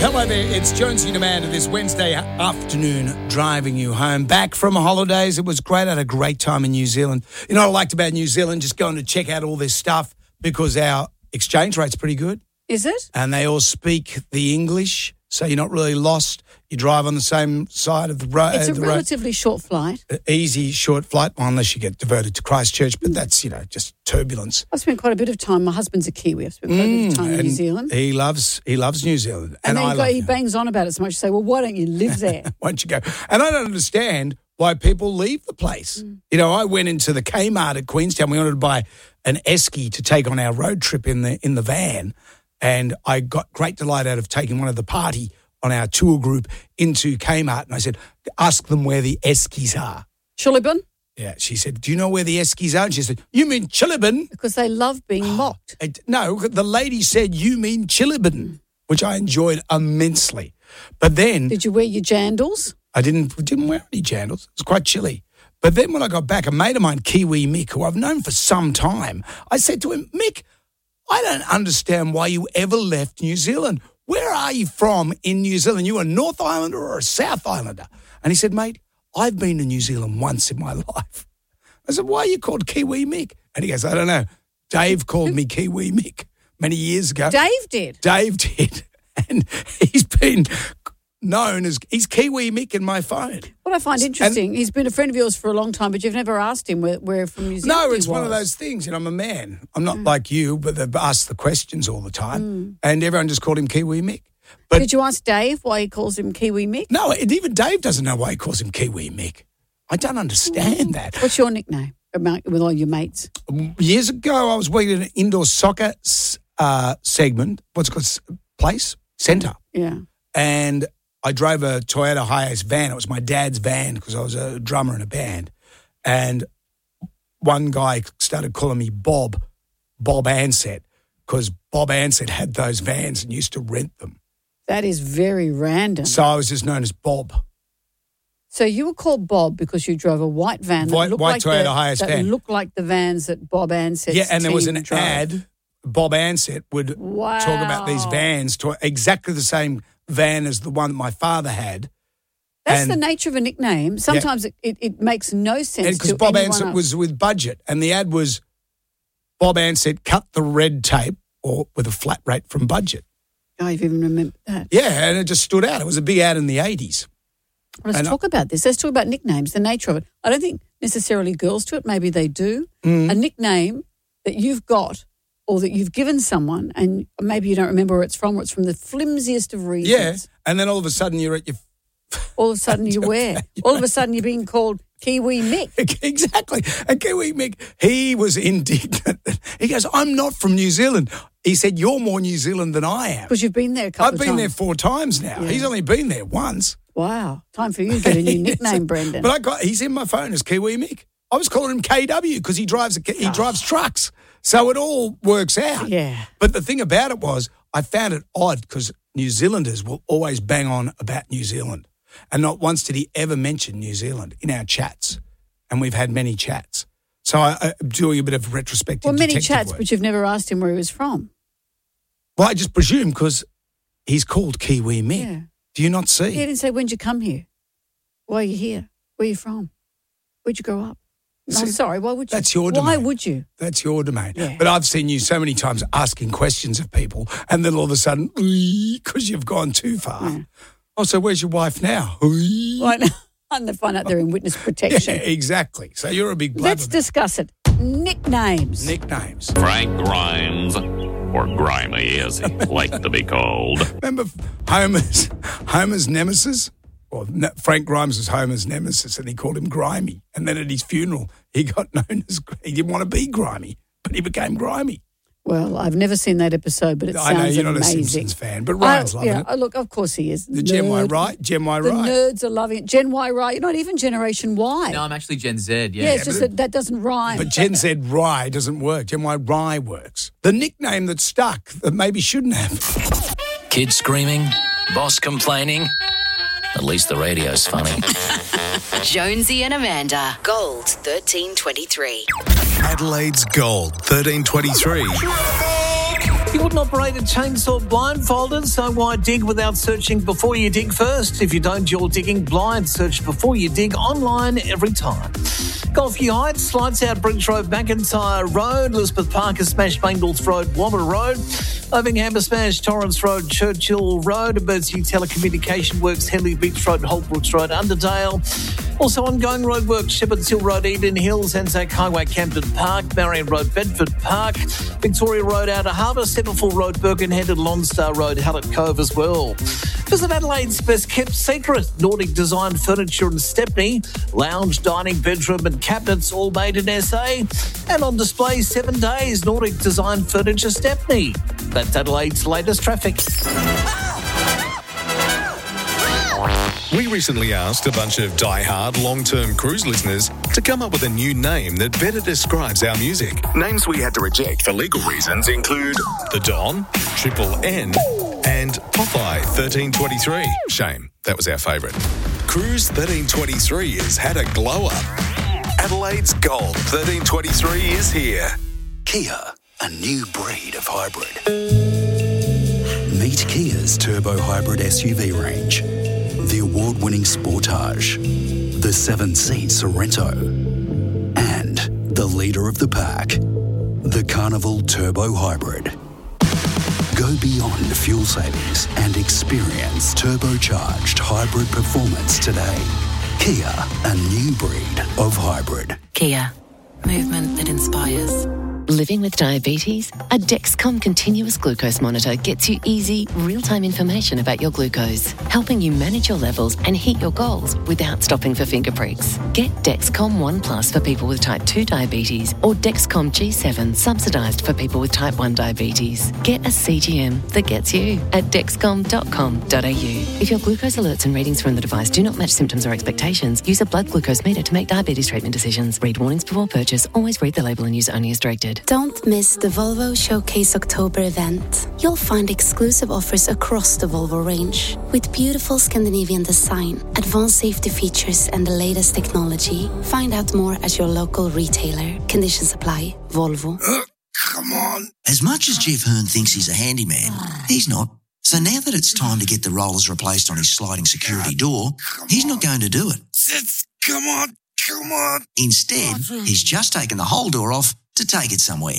Hello there, it's Jonesy and Amanda this Wednesday afternoon driving you home. Back from holidays, it was great. I had a great time in New Zealand. You know what I liked about New Zealand? Just going to check out all this stuff because our exchange rate's pretty good. Is it? And they all speak the English, so you're not really lost. You drive on the same side of the road. It's a relatively short flight. Easy, short flight, well, unless you get diverted to Christchurch, but that's, just turbulence. I've spent quite a bit of time. My husband's a Kiwi. I've spent quite a bit of time in New Zealand. He loves New Zealand. And I then love he bangs on about it so much. You say, well, why don't you live there? Why don't you go? And I don't understand why people leave the place. I went into the Kmart at Queenstown. We wanted to buy an esky to take on our road trip in the van, and I got great delight out of taking one of the party on our tour group into Kmart, and I said, ask them where the eskies are. Chillibin? Yeah, she said, do you know where the eskies are? And she said, you mean Chillibin? Because they love being mocked. No, the lady said, you mean Chillibin, which I enjoyed immensely. But then... Did you wear your jandals? I didn't wear any jandals. It was quite chilly. But then when I got back, a mate of mine, Kiwi Mick, who I've known for some time, I said to him, Mick, I don't understand why you ever left New Zealand. Where are you from in New Zealand? You a North Islander or a South Islander? And he said, mate, I've been to New Zealand once in my life. I said, why are you called Kiwi Mick? And he goes, I don't know. Dave called me Kiwi Mick many years ago. Dave did? Dave did. And he's been known as, he's Kiwi Mick in my phone. What I find interesting, he's been a friend of yours for a long time, but you've never asked him where from New Zealand No, he it's one of those things. I'm a man. I'm not like you, but they ask the questions all the time. And everyone just called him Kiwi Mick. But did you ask Dave why he calls him Kiwi Mick? No, even Dave doesn't know why he calls him Kiwi Mick. I don't understand that. What's your nickname with all your mates? Years ago, I was working in an indoor soccer segment, what's it called, place? Centre. Yeah. And I drove a Toyota Hiace van. It was my dad's van because I was a drummer in a band. And one guy started calling me Bob Ansett, because Bob Ansett had those vans and used to rent them. That is very random. So I was just known as Bob. So you were called Bob because you drove a white van that looked like Toyota Hiace van. looked like the vans that Bob Ansett's Yeah, and there was an drove. ad. Bob Ansett would talk about these vans, exactly the same van as the one that my father had. That's the nature of a nickname. Sometimes it makes no sense because to Bob anyone Ansett else. was with budget, and the ad was Bob Ansett cut the red tape or with a flat rate from budget. Oh, you've even remembered that. Yeah, and it just stood out. It was a big ad in the 80s. Let's talk about this. Let's talk about nicknames, the nature of it. I don't think necessarily girls do it. Maybe they do. A nickname that you've got or that you've given someone and maybe you don't remember where it's from, or it's from the flimsiest of reasons. Yeah, and then all of a sudden you're at your... All of a sudden you wear. All of a sudden you're being called Kiwi Mick. Exactly. And Kiwi Mick, he was indignant. He goes, I'm not from New Zealand. He said, you're more New Zealand than I am. Because you've been there a couple of times. I've been there 4 times now. Yeah. He's only been there once. Wow. Time for you to get a new nickname, Brendan. But he's in my phone as Kiwi Mick. I was calling him KW because he drives trucks. So it all works out. Yeah. But the thing about it was, I found it odd because New Zealanders will always bang on about New Zealand. And not once did he ever mention New Zealand in our chats. And we've had many chats. So I'm doing a bit of retrospective many detective chats, work. but you've never asked him where he was from. Well, I just presume because he's called Kiwi Mick. Yeah. Do you not see? He didn't say, when'd you come here? Why are you here? Where are you from? Where'd you grow up? No, See, sorry, why would you? That's your domain. Why would you? That's your domain. Yeah. But I've seen you so many times asking questions of people and then all of a sudden, because you've gone too far. Yeah. Oh, so where's your wife now? Right. And they find out they're in witness protection. Yeah, exactly. So you're a big blabber. Let's discuss it. Nicknames. Nicknames. Frank Grimes, or Grimy as he liked to be called. Remember Homer's nemesis? Well, Frank Grimes was Homer's nemesis and he called him Grimy. And then at his funeral, he got known as, he didn't want to be grimy, but he became grimy. Well, I've never seen that episode, but it sounds I know you're amazing. not a Simpsons fan, but Ryan's loving it. Look, of course he is. The Gen Y right? Gen Y The right. nerds are loving it. Gen Y right. You're not even Generation Y. No, I'm actually Gen Z, Yeah, it's just that doesn't rhyme. But Gen Z rye doesn't work. Gen Y rye works. The nickname that stuck that maybe shouldn't have. Kids screaming, boss complaining. At least the radio's funny. Jonesy and Amanda. Gold 1323. Adelaide's Gold 1323. You wouldn't operate a chainsaw blindfolded, so why dig without searching before you dig first? If you don't, you're digging blind. Search before you dig online every time. Golfy Heights, Lights Out Bridge Road, McIntyre Road, Elizabeth Parker Smash, Mangles Road, Womber Road, Ovingham Smash, Torrance Road, Churchill Road, Emergency Telecommunication Works, Henley Beach Road, Holtbrooks Road, Underdale. Also ongoing roadworks, Shepherd's Hill Road, Eden Hills, Anzac Highway, Camden Park, Marion Road, Bedford Park, Victoria Road, Outer Harbour, Severfall Road, Birkenhead and Lonstar Road, Hallett Cove as well. Visit Adelaide's best kept secret, Nordic Design Furniture and Stepney, lounge, dining, bedroom and cabinets all made in SA, and on display 7 days, Nordic Design Furniture Stepney. That's Adelaide's latest traffic. We recently asked a bunch of die-hard long-term cruise listeners to come up with a new name that better describes our music. Names we had to reject for legal reasons include The Don, Triple N, and Popeye 1323. Shame, that was our favourite. Cruise 1323 has had a glow-up. Adelaide's Gold 1323 is here. Kia, a new breed of hybrid. Meet Kia's turbo hybrid SUV range. The award-winning Sportage, the 7-seat Sorento, and the leader of the pack, the Carnival Turbo Hybrid. Go beyond fuel savings and experience turbocharged hybrid performance today. Kia, a new breed of hybrid. Kia, movement that inspires. Living with diabetes? A Dexcom continuous glucose monitor gets you easy, real-time information about your glucose, helping you manage your levels and hit your goals without stopping for finger pricks. Get Dexcom One Plus for people with type 2 diabetes or Dexcom G7 subsidised for people with type 1 diabetes. Get a CGM that gets you at dexcom.com.au. If your glucose alerts and readings from the device do not match symptoms or expectations, use a blood glucose meter to make diabetes treatment decisions. Read warnings before purchase. Always read the label and use only as directed. Don't miss the Volvo Showcase October event. You'll find exclusive offers across the Volvo range. With beautiful Scandinavian design, advanced safety features and the latest technology. Find out more at your local retailer. Conditions apply. Volvo. Come on. As much as Jeff Hearn thinks he's a handyman, he's not. So now that it's time to get the rollers replaced on his sliding security door, he's not going to do it. Come on. Instead, he's just taken the whole door off to take it somewhere.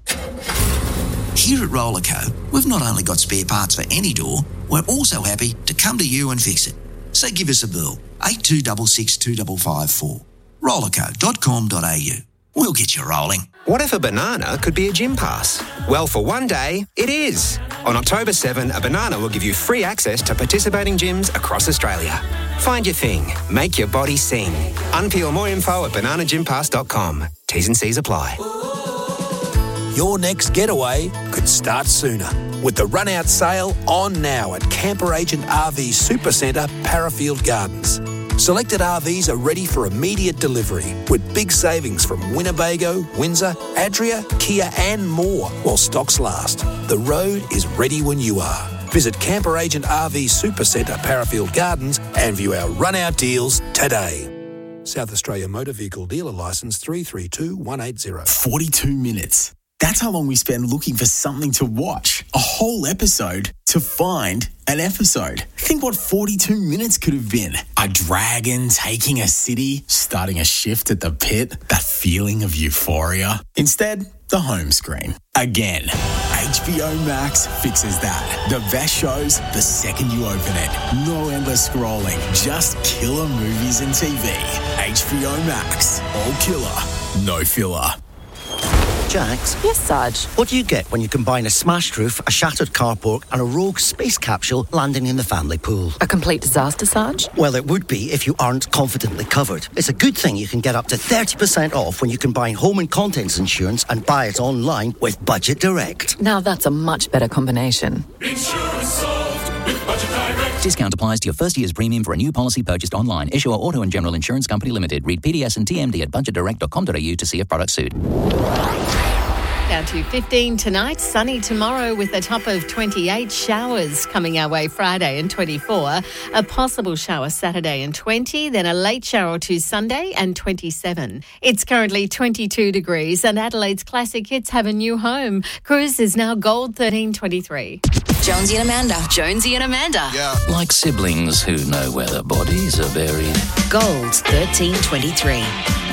Here at Rollerco, we've not only got spare parts for any door, we're also happy to come to you and fix it. So give us a bill, 8266 2554. Rollerco.com.au. We'll get you rolling. What if a banana could be a gym pass? Well, for one day, it is. On October 7, a banana will give you free access to participating gyms across Australia. Find your thing. Make your body sing. Unpeel more info at bananagympass.com. T's and C's apply. Your next getaway could start sooner with the run-out sale on now at Camper Agent RV Supercentre, Parafield Gardens. Selected RVs are ready for immediate delivery with big savings from Winnebago, Windsor, Adria, Kia and more while stocks last. The road is ready when you are. Visit Camper Agent RV Supercentre, Parafield Gardens and view our run-out deals today. South Australia Motor Vehicle Dealer Licence 332180. 42 minutes. That's how long we spend looking for something to watch. A whole episode to find an episode. Think what 42 minutes could have been. A dragon taking a city, starting a shift at the pit, that feeling of euphoria. Instead, the home screen. Again, HBO Max fixes that. The best shows the second you open it. No endless scrolling, just killer movies and TV. HBO Max. All killer, no filler. Jax? Yes, Sarge? What do you get when you combine a smashed roof, a shattered carport and a rogue space capsule landing in the family pool? A complete disaster, Sarge? Well, it would be if you aren't confidently covered. It's a good thing you can get up to 30% off when you combine home and contents insurance and buy it online with Budget Direct. Now that's a much better combination. Insurance solved with Budget Direct. Discount applies to your first year's premium for a new policy purchased online. Issuer Auto and General Insurance Company Limited. Read PDS and TMD at budgetdirect.com.au to see if products suit. Down to 15 tonight, sunny tomorrow with a top of 28, showers coming our way Friday and 24, a possible shower Saturday and 20, then a late shower or two Sunday and 27. It's currently 22 degrees and Adelaide's classic hits have a new home. Cruise is now Gold 1323. Jonesy and Amanda. Jonesy and Amanda. Yeah. Like siblings who know where their bodies are buried. Gold 1323.